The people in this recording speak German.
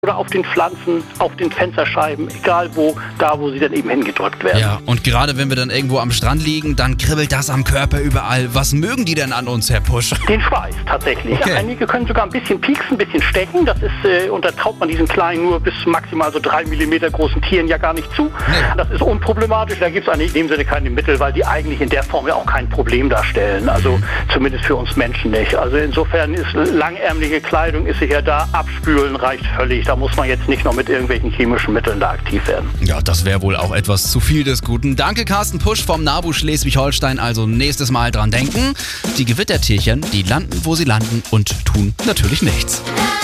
oder auf den Pflanzen, auf den Fensterscheiben, egal wo, da wo sie dann eben hingedrückt werden. Ja, und gerade wenn wir dann irgendwo am Strand liegen, dann kribbelt das am Körper überall. Was mögen die denn an uns, Herr Pusch? Den Schweiß tatsächlich. Okay. Einige können sogar ein bisschen pieksen, ein bisschen stechen. Das ist, und da traut man diesen kleinen, nur bis maximal so 3 mm großen Tieren ja gar nicht zu. Nee. Das ist unproblematisch. Da gibt es eigentlich in dem Sinne keine Mittel, weil die eigentlich in der Form ja auch kein Problem darstellen. Also zumindest für uns Menschen nicht. Also insofern ist langärmelige Kleidung ist sicher da. Abspülen reicht völlig. Da muss man jetzt nicht noch mit irgendwelchen chemischen Mitteln da aktiv werden. Ja, das wäre wohl auch etwas zu viel des Guten. Danke, Carsten Pusch vom NABU Schleswig-Holstein. Also nächstes Mal dran denken. Die Gewittertierchen, die landen, wo sie landen und tun natürlich nichts.